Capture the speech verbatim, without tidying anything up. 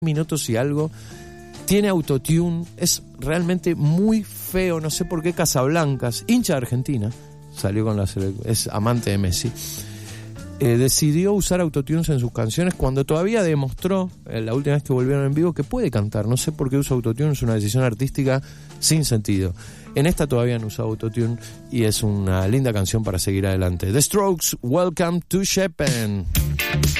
minutos y algo. Tiene autotune, es realmente muy feo. No sé por qué Casablancas, hincha de Argentina, salió con la sele- es amante de Messi. Eh, decidió usar autotunes en sus canciones cuando todavía demostró, eh, la última vez que volvieron en vivo, que puede cantar. No sé por qué usa autotune, es una decisión artística sin sentido. En esta todavía no usa autotune y es una linda canción para seguir adelante. The Strokes, Welcome to Japan.